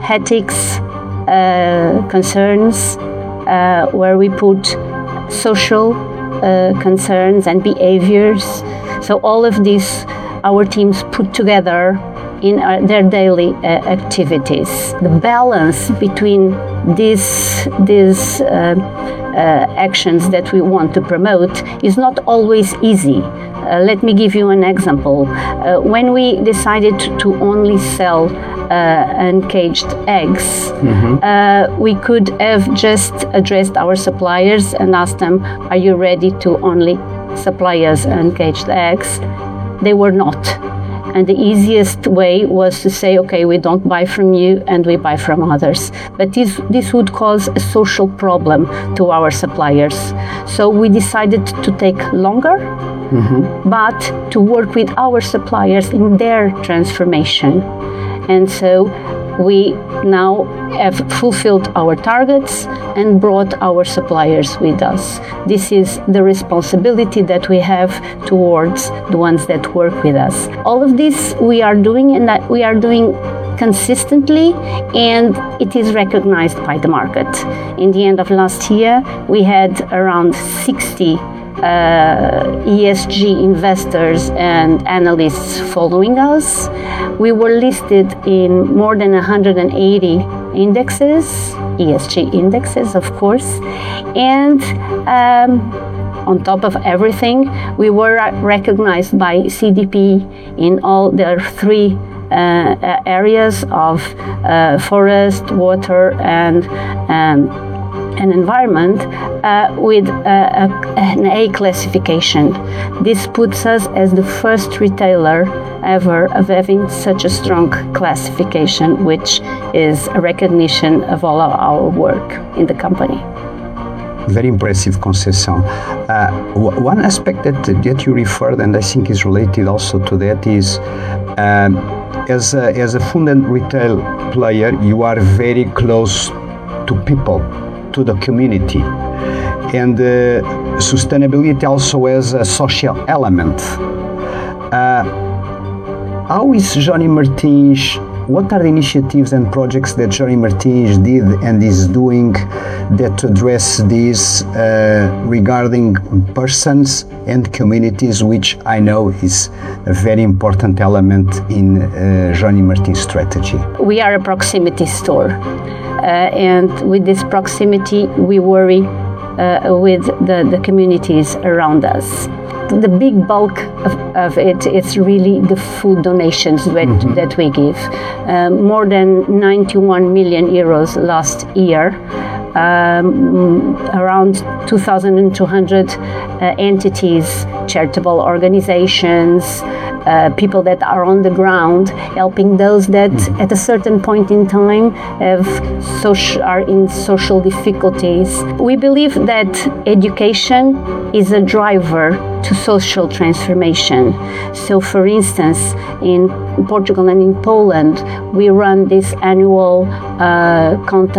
ethics concerns, where we put social concerns and behaviors. So all of these our teams put together in their daily activities. The balance between these actions that we want to promote is not always easy. Let me give you an example. When we decided to only sell uncaged eggs, we could have just addressed our suppliers and asked them, are you ready to only supply us uncaged eggs? They were not. And the easiest way was to say, okay, we don't buy from you and we buy from others. But this would cause a social problem to our suppliers. So we decided to take longer, but to work with our suppliers in their transformation. And so we now have fulfilled our targets and brought our suppliers with us. This is the responsibility that we have towards the ones that work with us. All of this we are doing, and that we are doing consistently, and it is recognized by the market. In the end of last year, we had around 60 ESG investors and analysts following us. We were listed in more than 180 indexes, ESG indexes, of course. And on top of everything, we were recognized by CDP in all their three areas of forest, water, and environment with an A classification. This puts us as the first retailer ever of having such a strong classification, which is a recognition of all of our work in the company. Very impressive, Conceição. One aspect that you referred, and I think is related also to that, is as a food and retail player, you are very close to people, to the community, and sustainability also as a social element. How is Johnny Martins? What are the initiatives and projects that Johnny Martins did and is doing that address this regarding persons and communities, which I know is a very important element in Johnny Martins' strategy? We are a proximity store. And with this proximity, we worry with the communities around us. The big bulk of it is really the food donations that we give. More than 91 million euros last year. Around 2,200 entities, charitable organizations, people that are on the ground, helping those that at a certain point in time are in social difficulties. We believe that education is a driver to social transformation. So, for instance, in Portugal and in Poland, we run this annual contest